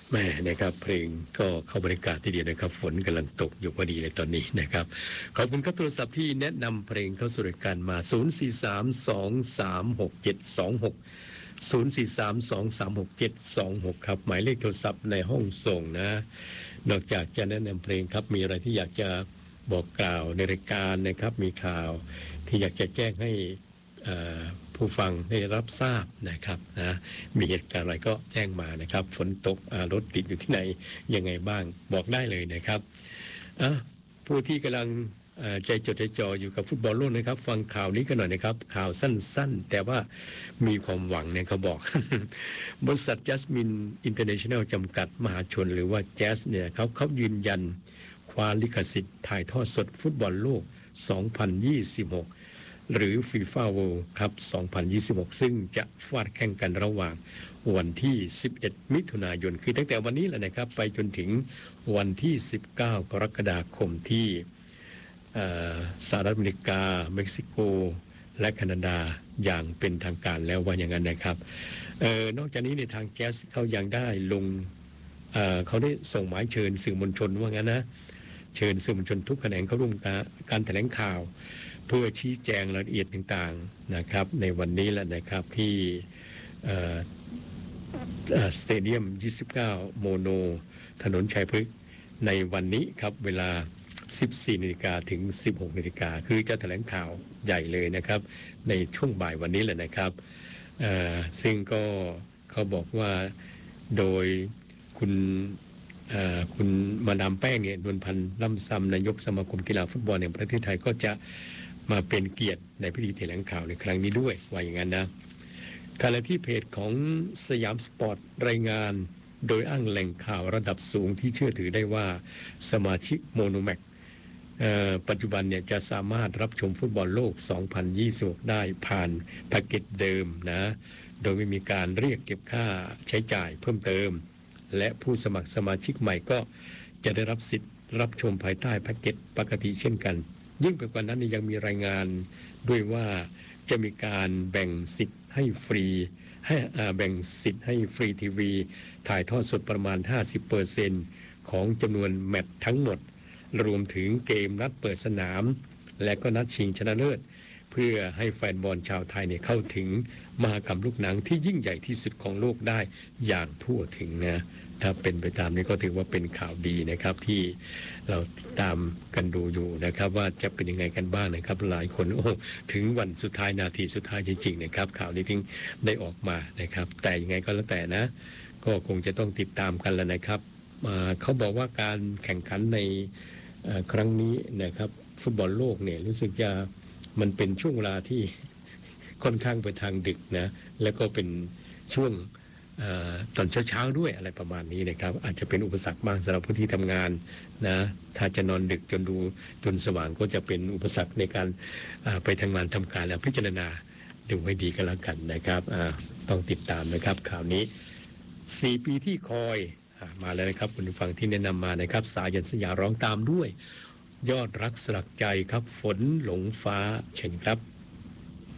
แม่นะครับเพลงก็เข้าบรรยากาศทีเดียวนะครับฝนกำลังตกอยู่พอดีเลยตอนนี้นะครับขอบคุณครับโทรศัพท์ที่แนะนำเพลงเข้าสู่รายการมา0432367726 0432367726ครับหมายเลขโทรศัพท์ในห้องส่งนะนอกจากจะแนะนำเพลงครับมีอะไรที่อยากจะบอกกล่าวในรายการนะครับมีข่าวที่อยากจะแจ้งให้ผู้ฟังได้รับทราบนะครับนะมีเหตุการณ์อะไรก็แจ้งมานะครับฝนตกรถติดอยู่ที่ไหนยังไงบ้างบอกได้เลยนะครับผู้ที่กำลังใจจดใจจ่ออยู่กับฟุตบอลโลกนะครับฟังข่าวนี้กันหน่อยนะครับข่าวสั้นๆแต่ว่ามีความหวังเนี่ยเขาบอก บริษัทจัสมินอินเตอร์เนชั่นแนลจำกัดมหาชนหรือว่าแจสเนี่ยเขายืนยันคว้าลิขสิทธิ์ถ่ายทอดสดฟุตบอลโลก 2026 หรือ FIFA World Cup 2026 ซึ่งจะฟาดแข่งกันระหว่างวันที่ 11 มิถุนายนคือตั้งแต่วันนี้แหละนะครับไปจนถึงวันที่ 19 กรกฎาคมที่สหรัฐอเมริกาเม็กซิโกและแคนาดาอย่างเป็นทางการแล้วว่าอย่างนั้นนะครับนอกจากนี้ในทางแจ๊สเขายังได้ลงเขาได้ส่งหมายเชิญสื่อมวลชนว่างั้นนะเชิญสื่อมวลชนทุกแขนงเข้าร่วมการแถลงข่าวเพื่อชี้แจงรายละเอียดต่างๆนะครับในวันนี้แหละนะครับที่สเตเดียม 29 โมโนถนนชัยพฤกษ์ในวันนี้ครับเวลา 14 นาฬิกาถึง 16 นาฬิกาคือจะแถลงข่าวใหญ่เลยนะครับในช่วงบ่ายวันนี้แหละนะครับซึ่งก็เขาบอกว่าโดยคุณมาดามแป้งเนี่ยนวลพันธ์ล่ำซำนายกสมาคมกีฬาฟุตบอลแห่งประเทศไทยก็จะมาเป็นเกียรติในพิธีแถลงข่าวในครั้งนี้ด้วยว่าอย่างนั้นนะขณะที่เพจของสยามสปอร์ตรายงานโดยอ้างแหล่งข่าวระดับสูงที่เชื่อถือได้ว่าสมาชิกโมโนแม็กปัจจุบันเนี่ยจะสามารถรับชมฟุตบอลโลก 2026 ได้ผ่านแพ็กเกจเดิมนะโดยไม่มีการเรียกเก็บค่าใช้จ่ายเพิ่มเติมและผู้สมัครสมาชิกใหม่ก็จะได้รับสิทธิ์รับชมภายใต้แพ็กเกจปกติเช่นกันยิ่งไปกว่านั้นยังมีรายงานด้วยว่าจะมีการแบ่งสิทธิ์ให้ฟรีแบ่งสิทธิ์ให้ฟรีทีวีถ่ายทอดสดประมาณ 50% ของจำนวนแมตช์ทั้งหมดรวมถึงเกมนัดเปิดสนามและก็นัดชิงชนะเลิศเพื่อให้แฟนบอลชาวไทยเนี่ยเข้าถึงมหกรรมลูกหนังที่ยิ่งใหญ่ที่สุดของโลกได้อย่างทั่วถึงนะถ้าเป็นไปตามนี้ก็ถือว่าเป็นข่าวดีนะครับที่เราติดตามกันดูอยู่นะครับว่าจะเป็นยังไงกันบ้างนะครับหลายคนถึงวันสุดท้ายนาทีสุดท้ายจริงๆนะครับข่าวนี้ถึงได้ออกมานะครับแต่ยังไงก็แล้วแต่นะก็คงจะต้องติดตามกันแล้วนะครับเขาบอกว่าการแข่งขันในครั้งนี้นะครับฟุตบอลโลกเนี่ยรู้สึกจะมันเป็นช่วงเวลาที่ค่อนข้างไปทางดึกนะแล้วก็เป็นช่วงตอนเช้าๆด้วยอะไรประมาณนี้นะครับอาจจะเป็นอุปสรรคบ้างสำหรับผู้ที่ทำงานนะถ้าจะนอนดึกจนสว่างก็จะเป็นอุปสรรคในการไปทำงานทำการแล้วพิจารณาดูให้ดีก็แล้วกันนะครับต้องติดตามนะครับข่าวนี้4 ปีที่คอยมาแล้วนะครับคุณผู้ฟังที่แนะนำมานะครับสายันสัญญาร้องตามด้วยยอดรักสลักใจครับฝนหลงฟ้าเชิญครับ